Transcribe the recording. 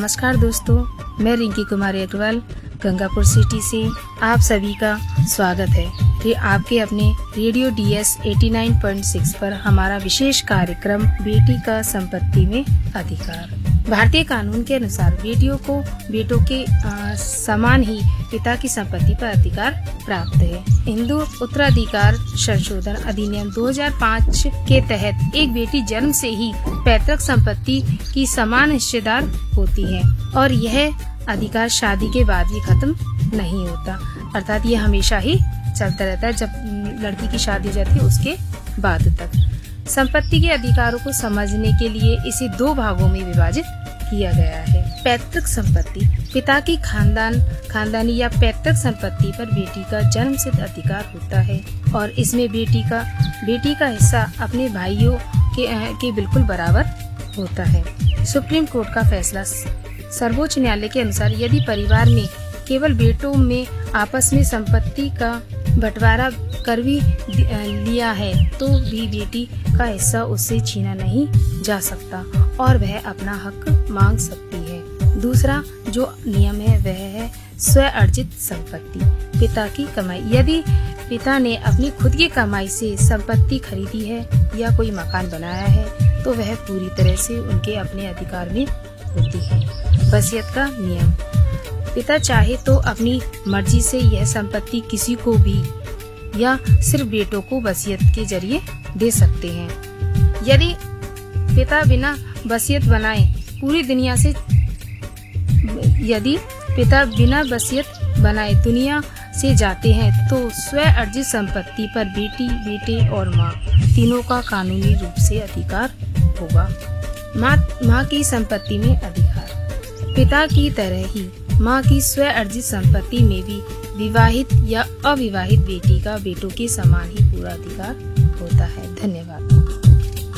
नमस्कार दोस्तों, मैं रिंकी कुमारी अग्रवाल गंगापुर सिटी से आप सभी का स्वागत है। ये आपके अपने रेडियो DS 89.6 पर हमारा विशेष कार्यक्रम बेटी का संपत्ति में अधिकार। भारतीय कानून के अनुसार बेटियों को बेटों के समान ही पिता की संपत्ति पर अधिकार प्राप्त है। हिंदू उत्तराधिकार संशोधन अधिनियम 2005 के तहत एक बेटी जन्म से ही पैतृक संपत्ति की समान हिस्सेदार होती है और यह अधिकार शादी के बाद भी खत्म नहीं होता, अर्थात ये हमेशा ही चलता रहता है। जब लड़की की शादी हो जाती है उसके बाद तक। संपत्ति के अधिकारों को समझने के लिए इसे दो भागों में विभाजित किया गया है। पैतृक संपत्ति पिता की खानदानी या पैतृक संपत्ति पर बेटी का जन्मसिद्ध अधिकार होता है और इसमें बेटी का हिस्सा अपने भाइयों के बिल्कुल बराबर होता है। सुप्रीम कोर्ट का फैसला सर्वोच्च न्यायालय के अनुसार यदि परिवार में केवल बेटों में आपस में संपत्ति का बंटवारा कर भी लिया है तो भी बेटी का हिस्सा उससे छीना नहीं जा सकता और वह अपना हक मांग सकती है। दूसरा जो नियम है वह है स्व अर्जित संपत्ति, पिता की कमाई। यदि पिता ने अपनी खुद की कमाई से संपत्ति खरीदी है या कोई मकान बनाया है तो वह पूरी तरह से उनके अपने अधिकार में होती है। वसीयत का नियम, पिता चाहे तो अपनी मर्जी से यह संपत्ति किसी को भी या सिर्फ बेटों को वसीयत के जरिए दे सकते हैं। यदि पिता बिना वसीयत बनाए दुनिया से जाते हैं तो स्व अर्जित संपत्ति पर बेटी, बेटे और माँ तीनों का कानूनी रूप से अधिकार होगा। माँ की संपत्ति में अधिकार, पिता की तरह ही माँ की स्व अर्जित संपत्ति में भी विवाहित या अविवाहित बेटी का बेटों के समान ही पूरा अधिकार होता है। धन्यवाद।